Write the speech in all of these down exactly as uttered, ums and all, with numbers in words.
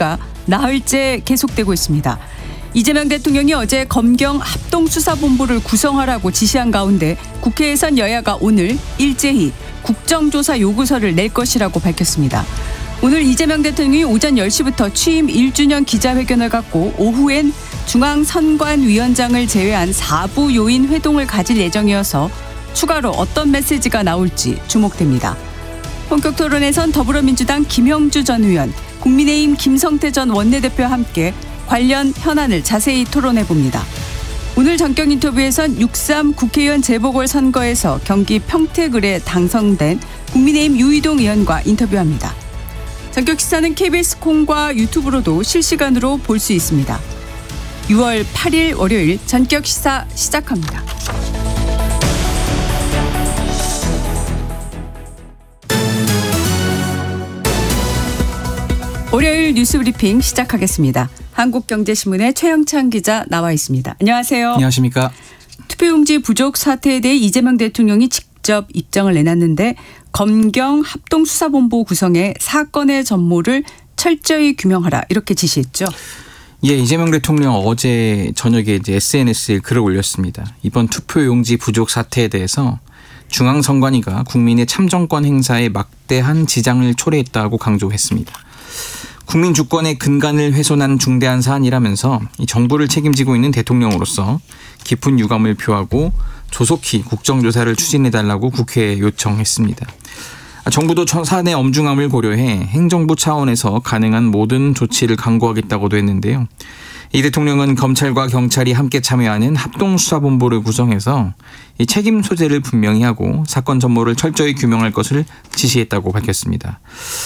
심리가 나흘째 계속되고 있습니다. 이재명 대통령이 어제 검경 합동수사본부를 구성하라고 지시한 가운데 국회에선 여야가 오늘 일제히 국정조사 요구서를 낼 것이라고 밝혔습니다. 오늘 이재명 대통령이 오전 열 시부터 취임 일 주년 기자회견을 갖고 오후엔 중앙선관위원장을 제외한 사부 요인 회동을 가질 예정이어서 추가로 어떤 메시지가 나올지 주목됩니다. 본격 토론에선 더불어민주당 김형주 전 의원, 국민의힘 김성태 전 원내대표와 함께 관련 현안을 자세히 토론해봅니다. 오늘 전격 인터뷰에선 육삼 국회의원 재보궐선거에서 경기 평택을에 당선된 국민의힘 유이동 의원과 인터뷰합니다. 전격 시사는 케이비에스 콩과 유튜브로도 실시간으로 볼 수 있습니다. 유월 팔일 월요일 전격 시사 시작합니다. 월요일 뉴스 브리핑 시작하겠습니다. 한국경제신문의 최영찬 기자 나와 있습니다. 안녕하세요. 안녕하십니까. 투표용지 부족 사태에 대해 이재명 대통령이 직접 입장을 내놨는데 검경 합동수사본부 구성에 사건의 전모를 철저히 규명하라 이렇게 지시했죠. 예, 이재명 대통령 어제 저녁에 이제 에스엔에스에 글을 올렸습니다. 이번 투표용지 부족 사태에 대해서 중앙선관위가 국민의 참정권 행사에 막대한 지장을 초래했다고 강조했습니다. 국민 주권의 근간을 훼손한 중대한 사안이라면서 이 정부를 책임지고 있는 대통령으로서 깊은 유감을 표하고 조속히 국정조사를 추진해달라고 국회에 요청했습니다. 정부도 사안의 엄중함을 고려해 행정부 차원에서 가능한 모든 조치를 강구하겠다고도 했는데요. 이 대통령은 검찰과 경찰이 함께 참여하는 합동수사본부를 구성해서 이 책임 소재를 분명히 하고 사건 전모를 철저히 규명할 것을 지시했다고 밝혔습니다.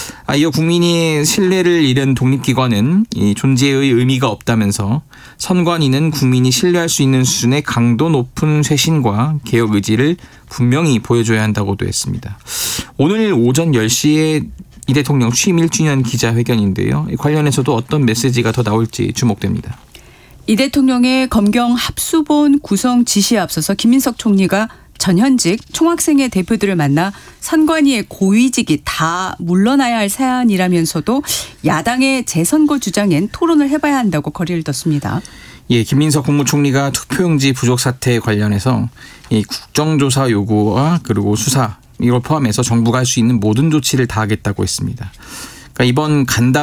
이어 국민이 신뢰를 잃은 독립기관은 이 존재의 의미가 없다면서 선관위는 국민이 신뢰할 수 있는 수준의 강도 높은 쇄신과 개혁 의지를 분명히 보여줘야 한다고도 했습니다. 오늘 오전 열 시에 이 대통령 취임 일 주년 기자회견인데요. 관련해서도 어떤 메시지가 더 나올지 주목됩니다. 이 대통령의 검경 합수본 구성 지시에 앞서서 김민석 총리가 전현직 총학생회 대표들을 만나 선관위의 고위직이 다 물러나야 할 사안이라면서도 야당의 재선거 주장엔 토론을 해봐야 한다고 거리를 뒀습니다. 예, 김민석 국무총리가 투표용지 부족 사태에 관련해서 이 국정조사 요구와 그리고 수사 이걸 포함해서 정부가 할 수 있는 모든 조치를 다하겠다고 했습니다. 그러니까 이번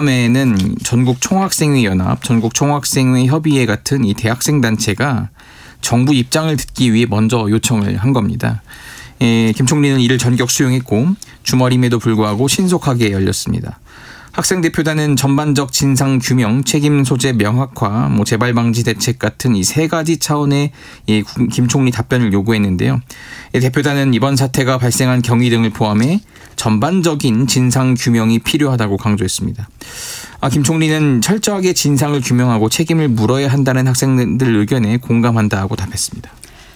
간담회에는 전국 총학생회 연합, 전국 총학생회 협의회 같은 이 대학생 단체가 정부 입장을 듣기 위해 먼저 요청을 한 겁니다. 예, 김 총리는 이를 전격 수용했고 주말임에도 불구하고 신속하게 열렸습니다. 학생 대표단은 전반적 진상 규명, 책임 소재 명확화, 뭐 재발 방지 대책 같은 이 세 가지 차원의 이 김 총리 답변을 요구했는데요. 이 대표단은 이번 사태가 발생한 경위 등을 포함해 전반적인 진상 규명이 필요하다고 강조했습니다. 아, 김 총리는 철저하게 진상을 규명하고 책임을 물어야 한다는 학생들 의견에 공감한다고 답했습니다.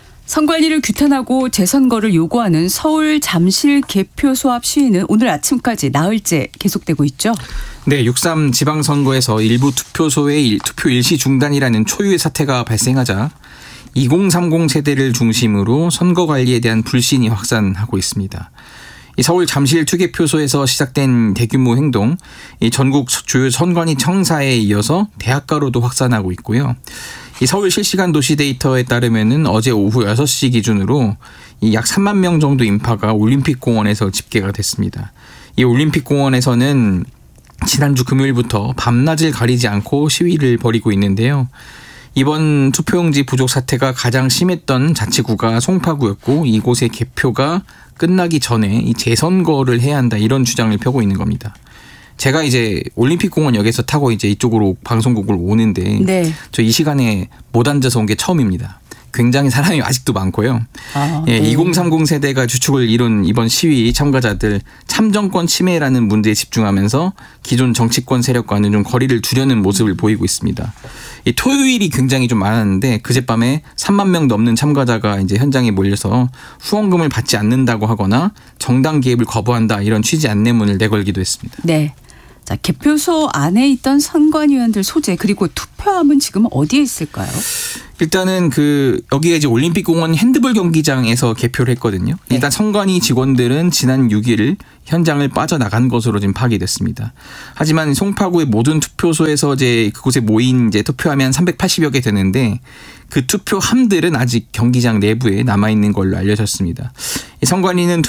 선관위를 규탄하고 재선거를 요구하는 서울 잠실 개표소 앞 시위는 오늘 아침까지 나흘째 계속되고 있죠. 네, 육삼 지방선거에서 일부 투표소의 투표 일시 중단이라는 초유의 사태가 발생하자 이공삼공 세대를 중심으로 선거 관리에 대한 불신이 확산하고 있습니다. 이 서울 잠실 투개표소에서 시작된 대규모 행동, 이 전국 주요 선관위 청사에 이어서 대학가로도 확산하고 있고요. 이 서울 실시간 도시 데이터에 따르면은 어제 오후 여섯 시 기준으로 이 약 삼만 명 정도 인파가 올림픽공원에서 집계가 됐습니다. 이 올림픽공원에서는 지난주 금요일부터 밤낮을 가리지 않고 시위를 벌이고 있는데요. 이번 투표용지 부족 사태가 가장 심했던 자치구가 송파구였고 이곳의 개표가 끝나기 전에 이 재선거를 해야 한다 이런 주장을 펴고 있는 겁니다. 제가 이제 올림픽공원역에서 타고 이제 이쪽으로 방송국을 오는데 네. 저 이 시간에 못 앉아서 온 게 처음입니다. 굉장히 사람이 아직도 많고요. 아, 예, 네. 이공삼공 세대가 주축을 이룬 이번 시위 참가자들 참정권 침해라는 문제에 집중하면서 기존 정치권 세력과는 좀 거리를 두려는 모습을 보이고 있습니다. 이 토요일이 굉장히 좀 많았는데 그젯밤에 삼만 명 넘는 참가자가 이제 현장에 몰려서 후원금을 받지 않는다고 하거나 정당 개입을 거부한다 이런 취지 안내문을 내걸기도 했습니다. 네. 자, 개표소 안에 있던 선관위원들 소재 그리고 투표함은 지금 어디에 있을까요? 일단은 그 여기에 이제 올림픽공원 핸드볼 경기장에서 개표를 했거든요. 네. 일단 선관위 직원들은 지난 육 일 현장을 빠져나간 것으로 지금 파악이 됐습니다. 하지만 송파구의 모든 투표소에서 이제 그곳에 모인 이제 투표함이 한 삼백팔십여 개 되는데 그 투표함들은 아직 경기장 내부에 남아 있는 걸로 알려졌습니다. 이 선관위는